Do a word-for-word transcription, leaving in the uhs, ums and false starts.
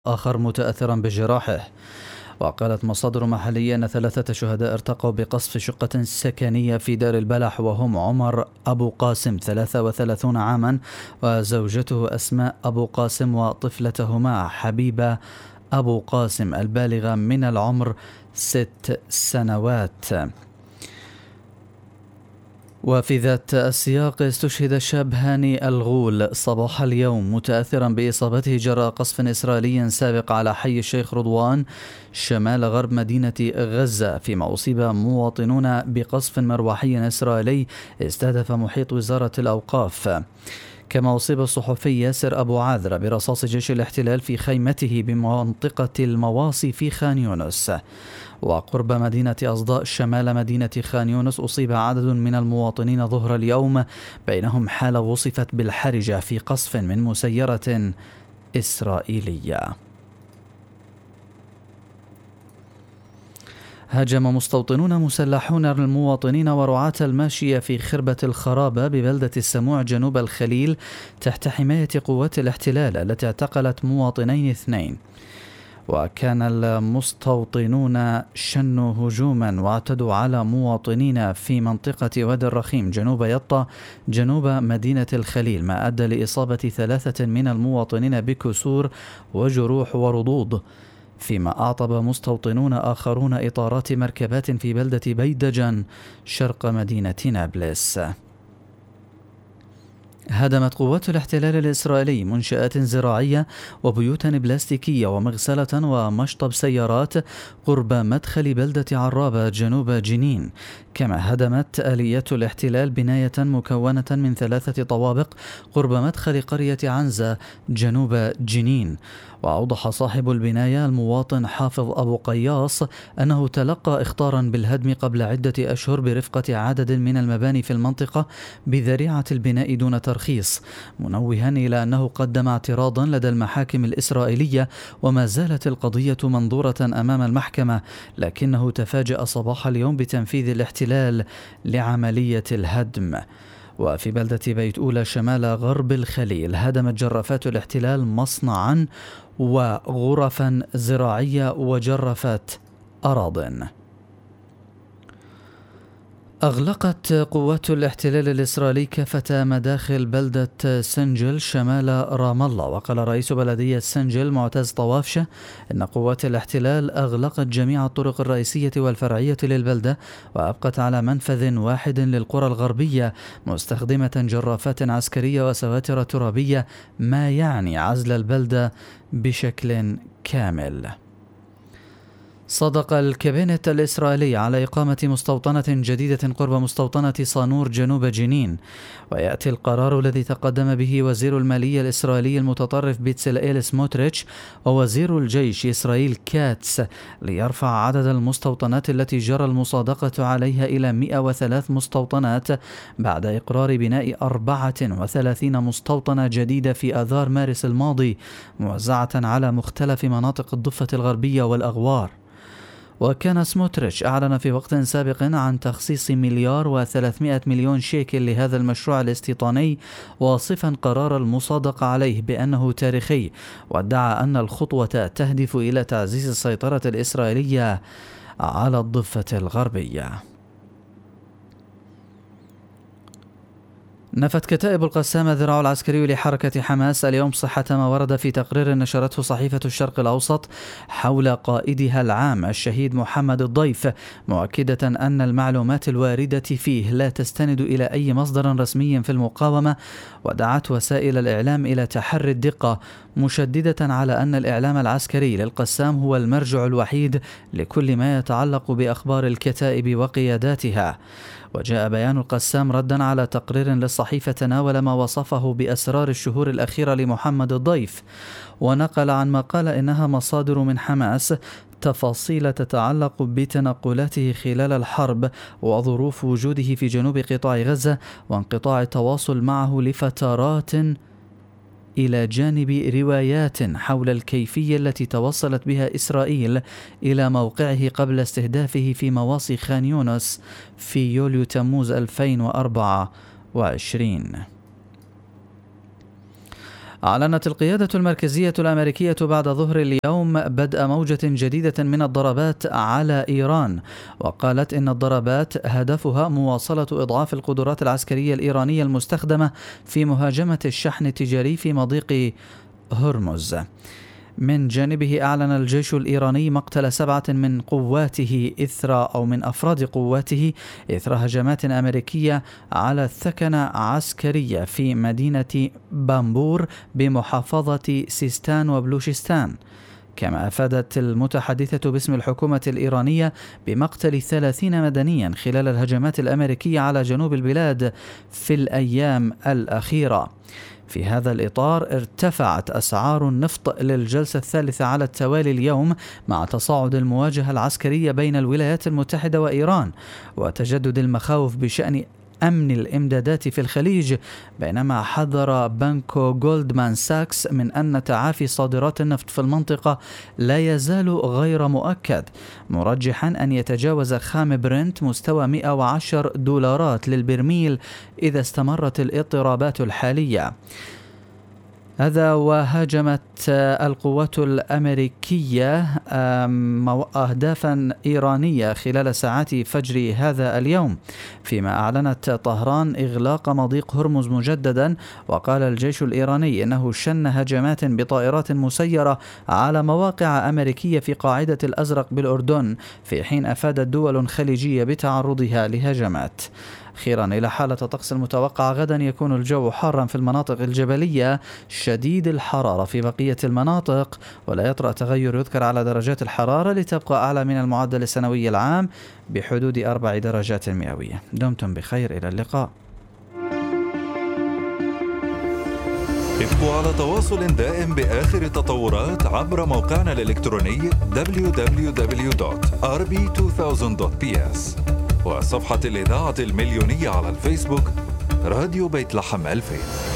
آخر متأثرا بجراحه. وقالت مصادر محلية أن ثلاثة شهداء ارتقوا بقصف شقة سكنية في دار البلح، وهم عمر أبو قاسم ثلاثة وثلاثين عاما وزوجته أسماء أبو قاسم وطفلتهما حبيبة أبو قاسم البالغة من العمر ست سنوات. وفي ذات السياق استشهد الشاب هاني الغول صباح اليوم متأثرا بإصابته جراء قصف إسرائيلي سابق على حي الشيخ رضوان شمال غرب مدينة غزة، فيما أصيب مواطنون بقصف مروحي إسرائيلي استهدف محيط وزارة الأوقاف. كما أصيب الصحفي ياسر أبو عاذرة برصاص جيش الاحتلال في خيمته بمنطقة المواصي في خان يونس. وقرب مدينة أصداء شمال مدينة خان يونس أصيب عدد من المواطنين ظهر اليوم، بينهم حالة وصفت بالحرجة في قصف من مسيرة إسرائيلية. هاجم مستوطنون مسلحون المواطنين ورعاة الماشية في خربة الخرابة ببلدة السموع جنوب الخليل تحت حماية قوات الاحتلال التي اعتقلت مواطنين اثنين. وكان المستوطنون شنوا هجوما واعتدوا على مواطنين في منطقة وادي الرخيم جنوب يطا جنوب مدينة الخليل، ما أدى لإصابة ثلاثة من المواطنين بكسور وجروح ورضوض، فيما أعطب مستوطنون آخرون إطارات مركبات في بلدة بيدجان شرق مدينة نابلس. هدمت قوات الاحتلال الإسرائيلي منشآت زراعية وبيوتا بلاستيكية ومغسلة ومشطب سيارات قرب مدخل بلدة عرابة جنوب جنين. كما هدمت آليات الاحتلال بناية مكونة من ثلاثة طوابق قرب مدخل قرية عنزة جنوب جنين. وأوضح صاحب البناية المواطن حافظ أبو قياص أنه تلقى إخطارا بالهدم قبل عدة أشهر برفقة عدد من المباني في المنطقة بذريعة البناء دون ترخيص، منوها إلى أنه قدم اعتراضا لدى المحاكم الإسرائيلية وما زالت القضية منظورة أمام المحكمة، لكنه تفاجأ صباح اليوم بتنفيذ الاحتلال لعملية الهدم. وفي بلدة بيت أولى شمال غرب الخليل هدمت جرافات الاحتلال مصنعا وغرفا زراعية وجرفت أراضٍ. أغلقت قوات الاحتلال الإسرائيلي كافة مداخل بلدة سنجل شمال رام الله. وقال رئيس بلدية سنجل معتز طوافشة إن قوات الاحتلال أغلقت جميع الطرق الرئيسية والفرعية للبلدة، وأبقت على منفذ واحد للقرى الغربية مستخدمة جرافات عسكرية وسواتر ترابية، ما يعني عزل البلدة بشكل كامل. صدق الكابينت الإسرائيلي على إقامة مستوطنة جديدة قرب مستوطنة صانور جنوب جنين، ويأتي القرار الذي تقدم به وزير المالية الإسرائيلي المتطرف بيتسلائيل سموتريتش ووزير الجيش إسرائيل كاتس ليرفع عدد المستوطنات التي جرى المصادقة عليها إلى مئة وثلاث مستوطنات بعد إقرار بناء أربعة وثلاثين مستوطنة جديدة في آذار مارس الماضي موزعة على مختلف مناطق الضفة الغربية والأغوار. وكان سموتريتش أعلن في وقت سابق عن تخصيص مليار وثلاثمائة مليون شيكل لهذا المشروع الاستيطاني، واصفا قرار المصادقة عليه بأنه تاريخي، وادعى أن الخطوة تهدف إلى تعزيز السيطرة الإسرائيلية على الضفة الغربية. نفت كتائب القسام الذراع العسكري لحركة حماس اليوم صحة ما ورد في تقرير نشرته صحيفة الشرق الأوسط حول قائدها العام الشهيد محمد الضيف، مؤكدة أن المعلومات الواردة فيه لا تستند إلى أي مصدر رسمي في المقاومة، ودعت وسائل الإعلام إلى تحري الدقة، مشددة على أن الإعلام العسكري للقسام هو المرجع الوحيد لكل ما يتعلق بأخبار الكتائب وقياداتها. وجاء بيان القسام ردا على تقرير للصحيفة تناول ما وصفه بأسرار الشهور الأخيرة لمحمد الضيف، ونقل عن ما قال إنها مصادر من حماس تفاصيل تتعلق بتنقلاته خلال الحرب وظروف وجوده في جنوب قطاع غزة وانقطاع التواصل معه لفترات، إلى جانب روايات حول الكيفية التي توصلت بها إسرائيل إلى موقعه قبل استهدافه في مواصي خان يونس في يوليو تموز ألفين وأربعة وعشرين. أعلنت القيادة المركزية الأمريكية بعد ظهر اليوم بدء موجة جديدة من الضربات على إيران، وقالت إن الضربات هدفها مواصلة إضعاف القدرات العسكرية الإيرانية المستخدمة في مهاجمة الشحن التجاري في مضيق هرمز. من جانبه أعلن الجيش الإيراني مقتل سبعة من قواته إثر أو من أفراد قواته إثر هجمات أمريكية على ثكنة عسكرية في مدينة بامبور بمحافظة سيستان وبلوشستان. كما أفادت المتحدثة باسم الحكومة الإيرانية بمقتل ثلاثين مدنيا خلال الهجمات الأمريكية على جنوب البلاد في الأيام الأخيرة. في هذا الإطار ارتفعت أسعار النفط للجلسة الثالثة على التوالي اليوم مع تصاعد المواجهة العسكرية بين الولايات المتحدة وإيران وتجدد المخاوف بشأن أمن الإمدادات في الخليج، بينما حذر بنك جولدمان ساكس من أن تعافي صادرات النفط في المنطقة لا يزال غير مؤكد، مرجحا أن يتجاوز خام برنت مستوى مئة وعشرة دولارات للبرميل إذا استمرت الاضطرابات الحالية. هذا وهاجمت القوات الأمريكية أهدافا إيرانية خلال ساعات فجر هذا اليوم، فيما أعلنت طهران إغلاق مضيق هرمز مجددا. وقال الجيش الإيراني إنه شن هجمات بطائرات مسيرة على مواقع أمريكية في قاعدة الأزرق بالأردن، في حين أفادت دول خليجية بتعرضها لهجمات. أخيرا إلى حالة الطقس المتوقعة غدا، يكون الجو حارا في المناطق الجبلية شديد الحرارة في بقية المناطق، ولا يطرأ تغير يذكر على درجات الحرارة لتبقى أعلى من المعدل السنوي العام بحدود أربع درجات مئوية. دمتم بخير، إلى اللقاء. ابقوا على تواصل دائم بآخر التطورات عبر موقعنا الإلكتروني دبليو دبليو دبليو دوت آر بي ألفين دوت بي إس وصفحة الإذاعة المليونية على الفيسبوك راديو بيت لحم ألفين.